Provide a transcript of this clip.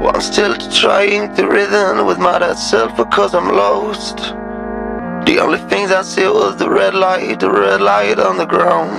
I'm still trying to rhythm with my dead self because I'm lost. The only things I see was the red light on the ground.